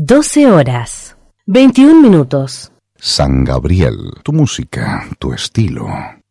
12 horas, 21 minutos. San Gabriel, tu música, tu estilo.